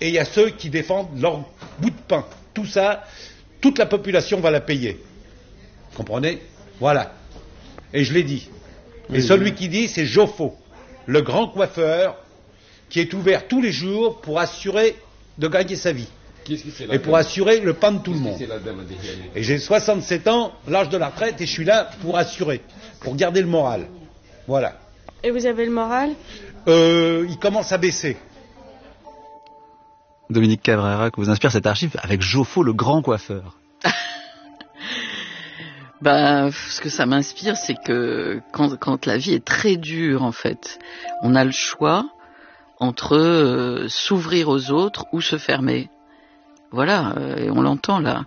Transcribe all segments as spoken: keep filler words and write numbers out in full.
et il y a ceux qui défendent leur bout de pain. Tout ça, toute la population va la payer. Vous comprenez? Voilà. Et je l'ai dit. Et oui, celui oui. qui dit, c'est Joffo, le grand coiffeur, qui est ouvert tous les jours pour assurer de gagner sa vie. Qu'est-ce que c'est et pour assurer le pain de tout le monde. Et j'ai soixante-sept ans, l'âge de la retraite, et je suis là pour assurer, pour garder le moral. Voilà. Et vous avez le moral? euh, Il commence à baisser. Dominique Cabrera, que vous inspire cette archive avec Joffo, le grand coiffeur. Ben, ce que ça m'inspire, c'est que quand, quand la vie est très dure, en fait, on a le choix entre euh, s'ouvrir aux autres ou se fermer. Voilà, et on l'entend là.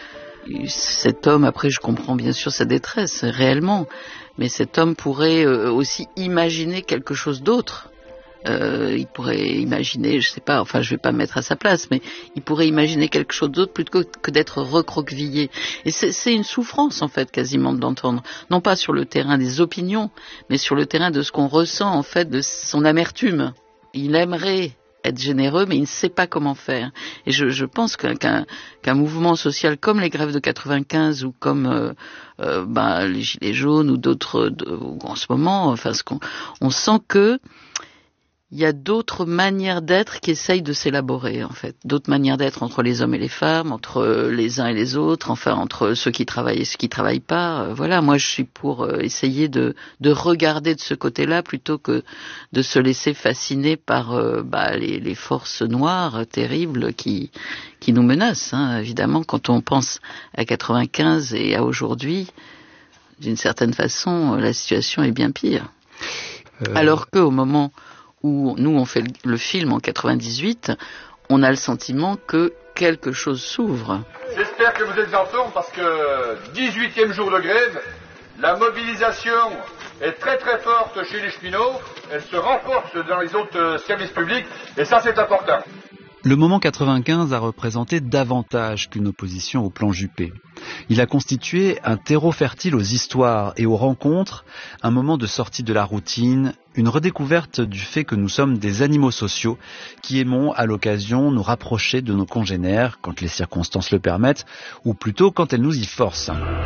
Cet homme, après je comprends bien sûr sa détresse, réellement, mais cet homme pourrait euh, aussi imaginer quelque chose d'autre. Euh, il pourrait imaginer, je sais pas, enfin je vais pas me mettre à sa place, mais il pourrait imaginer quelque chose d'autre plutôt que d'être recroquevillé. Et c'est, c'est une souffrance en fait quasiment de l'entendre, non pas sur le terrain des opinions, mais sur le terrain de ce qu'on ressent en fait, de son amertume. Il aimerait être généreux, mais il ne sait pas comment faire. Et je, je pense qu'un, qu'un, qu'un mouvement social comme les grèves de quatre-vingt-quinze ou comme euh, euh, ben, les Gilets jaunes ou d'autres, de, en ce moment, enfin, ce qu'on, on sent que il y a d'autres manières d'être qui essayent de s'élaborer, en fait. D'autres manières d'être entre les hommes et les femmes, entre les uns et les autres, enfin, entre ceux qui travaillent et ceux qui travaillent pas. Euh, voilà, moi, je suis pour euh, essayer de, de regarder de ce côté-là plutôt que de se laisser fasciner par euh, bah, les, les forces noires terribles qui, qui nous menacent, hein. Évidemment, quand on pense à quatre-vingt-quinze et à aujourd'hui, d'une certaine façon, la situation est bien pire. Euh... Alors qu'au moment où nous on fait le film en quatre-vingt-dix-huit, on a le sentiment que quelque chose s'ouvre. J'espère que vous êtes en forme parce que dix-huitième jour de grève, la mobilisation est très très forte chez les cheminots, elle se renforce dans les autres services publics et ça c'est important. Le moment quatre-vingt-quinze a représenté davantage qu'une opposition au plan Juppé. Il a constitué un terreau fertile aux histoires et aux rencontres, un moment de sortie de la routine, une redécouverte du fait que nous sommes des animaux sociaux qui aimons à l'occasion nous rapprocher de nos congénères quand les circonstances le permettent, ou plutôt quand elles nous y forcent.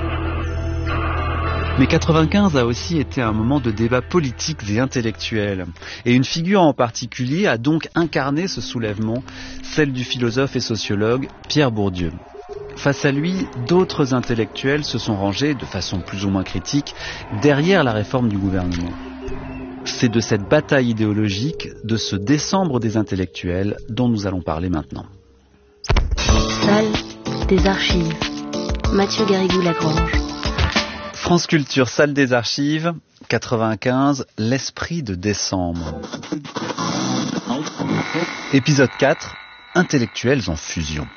Mais quatre-vingt-quinze a aussi été un moment de débat politique et intellectuel. Et une figure en particulier a donc incarné ce soulèvement, celle du philosophe et sociologue Pierre Bourdieu. Face à lui, d'autres intellectuels se sont rangés, de façon plus ou moins critique, derrière la réforme du gouvernement. C'est de cette bataille idéologique, de ce décembre des intellectuels, dont nous allons parler maintenant. Salle des archives. Mathieu Garrigou-Lagrange. France Culture, salle des archives, quatre-vingt-quinze, l'esprit de décembre. Épisode quatre, intellectuels en fusion.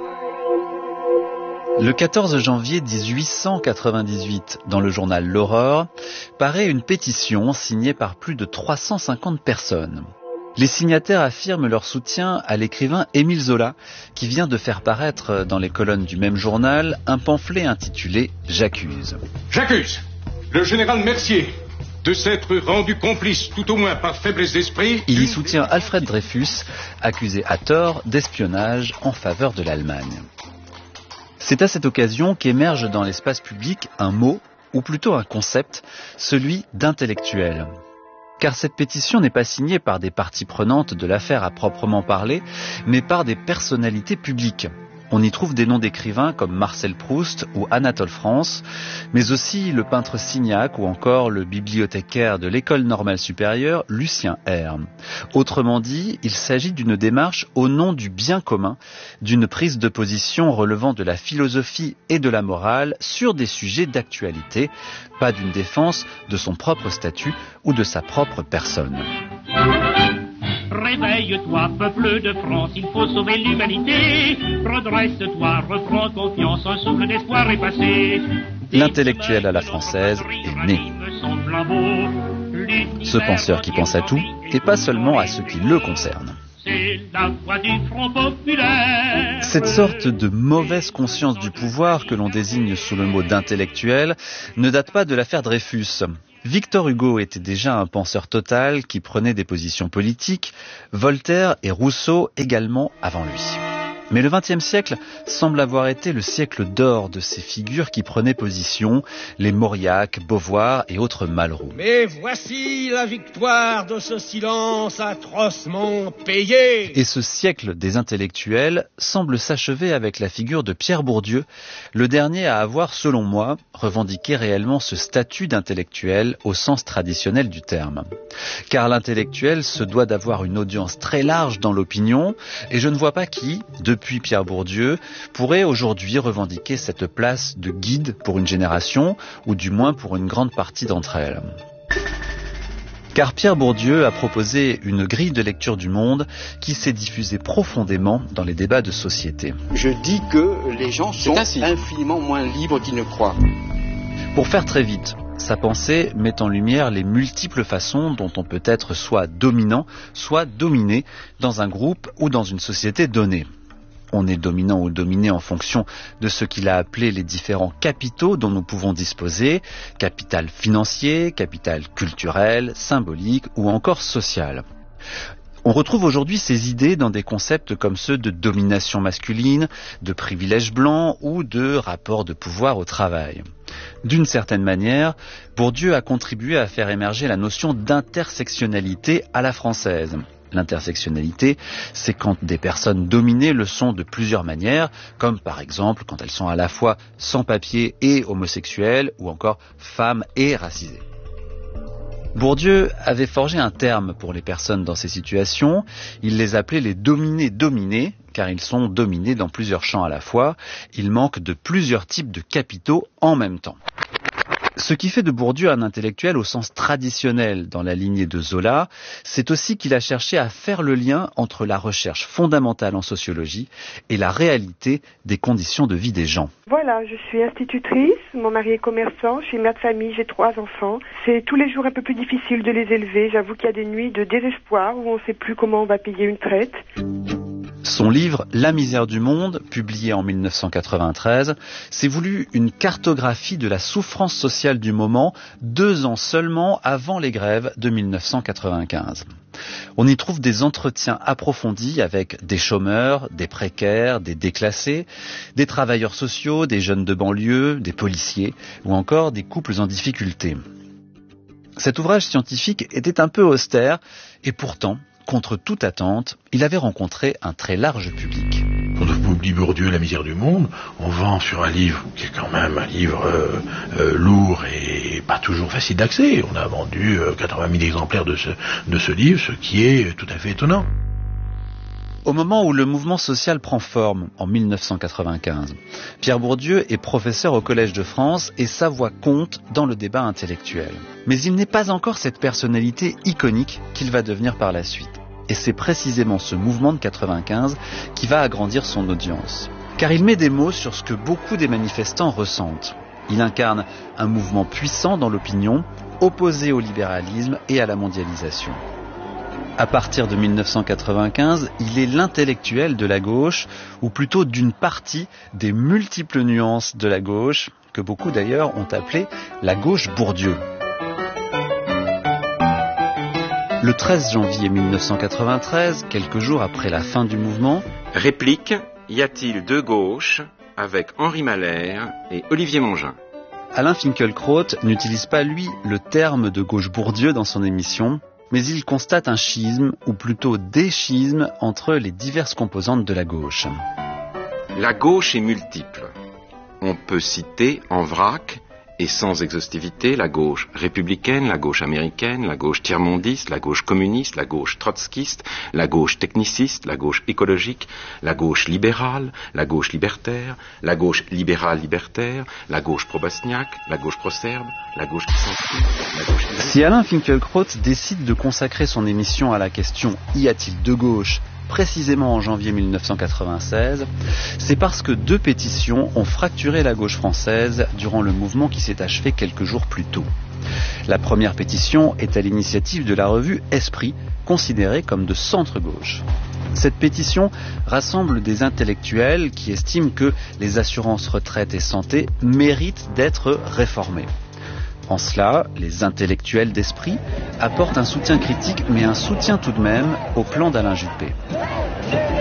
Le quatorze janvier dix-huit cent quatre-vingt-dix-huit, dans le journal L'Aurore, paraît une pétition signée par plus de trois cent cinquante personnes. Les signataires affirment leur soutien à l'écrivain Émile Zola, qui vient de faire paraître dans les colonnes du même journal un pamphlet intitulé « J'accuse ». J'accuse le général Mercier de s'être rendu complice, tout au moins par faiblesse d'esprit. Il y soutient Alfred Dreyfus, accusé à tort d'espionnage en faveur de l'Allemagne. C'est à cette occasion qu'émerge dans l'espace public un mot, ou plutôt un concept, celui d'intellectuel. Car cette pétition n'est pas signée par des parties prenantes de l'affaire à proprement parler, mais par des personnalités publiques. On y trouve des noms d'écrivains comme Marcel Proust ou Anatole France, mais aussi le peintre Signac ou encore le bibliothécaire de l'École normale supérieure, Lucien R. Autrement dit, il s'agit d'une démarche au nom du bien commun, d'une prise de position relevant de la philosophie et de la morale sur des sujets d'actualité, pas d'une défense de son propre statut ou de sa propre personne. Réveille-toi, peuple de France, il faut sauver l'humanité. Redresse-toi, reprends confiance, un souffle d'espoir est passé. L'intellectuel à la française est né. Ce penseur qui pense à tout, et pas seulement à ce qui le concerne. Cette sorte de mauvaise conscience du pouvoir que l'on désigne sous le mot d'intellectuel ne date pas de l'affaire Dreyfus. Victor Hugo était déjà un penseur total qui prenait des positions politiques, Voltaire et Rousseau également avant lui. Mais le vingtième siècle semble avoir été le siècle d'or de ces figures qui prenaient position, les Mauriac, Beauvoir et autres Malraux. Mais voici la victoire de ce silence atrocement payé. Et ce siècle des intellectuels semble s'achever avec la figure de Pierre Bourdieu, le dernier à avoir, selon moi, revendiqué réellement ce statut d'intellectuel au sens traditionnel du terme. Car l'intellectuel se doit d'avoir une audience très large dans l'opinion, et je ne vois pas qui, depuis Depuis Pierre Bourdieu, pourrait aujourd'hui revendiquer cette place de guide pour une génération, ou du moins pour une grande partie d'entre elles. Car Pierre Bourdieu a proposé une grille de lecture du monde qui s'est diffusée profondément dans les débats de société. Je dis que les gens sont infiniment moins libres qu'ils ne croient. Pour faire très vite, sa pensée met en lumière les multiples façons dont on peut être soit dominant, soit dominé dans un groupe ou dans une société donnée. On est dominant ou dominé en fonction de ce qu'il a appelé les différents capitaux dont nous pouvons disposer, capital financier, capital culturel, symbolique ou encore social. On retrouve aujourd'hui ces idées dans des concepts comme ceux de domination masculine, de privilèges blancs ou de rapport de pouvoir au travail. D'une certaine manière, Bourdieu a contribué à faire émerger la notion d'intersectionnalité à la française. L'intersectionnalité, c'est quand des personnes dominées le sont de plusieurs manières, comme par exemple quand elles sont à la fois sans papier et homosexuelles, ou encore femmes et racisées. Bourdieu avait forgé un terme pour les personnes dans ces situations, il les appelait les dominés-dominés, car ils sont dominés dans plusieurs champs à la fois, ils manquent de plusieurs types de capitaux en même temps. Ce qui fait de Bourdieu un intellectuel au sens traditionnel dans la lignée de Zola, c'est aussi qu'il a cherché à faire le lien entre la recherche fondamentale en sociologie et la réalité des conditions de vie des gens. Voilà, je suis institutrice, mon mari est commerçant, je suis mère de famille, j'ai trois enfants. C'est tous les jours un peu plus difficile de les élever, j'avoue qu'il y a des nuits de désespoir où on ne sait plus comment on va payer une traite. Son livre « La misère du monde », publié en mille neuf cent quatre-vingt-treize, s'est voulu une cartographie de la souffrance sociale du moment, deux ans seulement avant les grèves de mille neuf cent quatre-vingt-quinze. On y trouve des entretiens approfondis avec des chômeurs, des précaires, des déclassés, des travailleurs sociaux, des jeunes de banlieue, des policiers ou encore des couples en difficulté. Cet ouvrage scientifique était un peu austère et pourtant, contre toute attente, il avait rencontré un très large public. Quand on publie Bourdieu, La misère du monde, on vend sur un livre qui est quand même un livre euh, euh, lourd et pas toujours facile d'accès. On a vendu euh, quatre-vingt mille exemplaires de ce, de ce livre, ce qui est tout à fait étonnant. Au moment où le mouvement social prend forme, en mille neuf cent quatre-vingt-quinze, Pierre Bourdieu est professeur au Collège de France et sa voix compte dans le débat intellectuel. Mais il n'est pas encore cette personnalité iconique qu'il va devenir par la suite. Et c'est précisément ce mouvement de quatre-vingt-quinze qui va agrandir son audience. Car il met des mots sur ce que beaucoup des manifestants ressentent. Il incarne un mouvement puissant dans l'opinion, opposé au libéralisme et à la mondialisation. À partir de mille neuf cent quatre-vingt-quinze, il est l'intellectuel de la gauche, ou plutôt d'une partie des multiples nuances de la gauche, que beaucoup d'ailleurs ont appelé la gauche Bourdieu. Le treize janvier mille neuf cent quatre-vingt-treize, quelques jours après la fin du mouvement, réplique, y a-t-il deux gauches avec Henri Malher et Olivier Mongin? Alain Finkielkraut n'utilise pas, lui, le terme de gauche Bourdieu dans son émission, mais il constate un schisme, ou plutôt des schismes, entre les diverses composantes de la gauche. La gauche est multiple. On peut citer en vrac, et sans exhaustivité, la gauche républicaine, la gauche américaine, la gauche tiers-mondiste, la gauche communiste, la gauche trotskiste, la gauche techniciste, la gauche écologique, la gauche libérale, la gauche libertaire, la gauche libérale-libertaire, la gauche pro-bosniaque, la gauche pro-serbe, la gauche qui s'en la gauche... Si Alain Finkielkraut décide de consacrer son émission à la question « Y a-t-il deux gauches ?» précisément en janvier mille neuf cent quatre-vingt-seize, c'est parce que deux pétitions ont fracturé la gauche française durant le mouvement qui s'est achevé quelques jours plus tôt. La première pétition est à l'initiative de la revue Esprit, considérée comme de centre-gauche. Cette pétition rassemble des intellectuels qui estiment que les assurances retraite et santé méritent d'être réformées. En cela, les intellectuels d'esprit apportent un soutien critique, mais un soutien tout de même au plan d'Alain Juppé.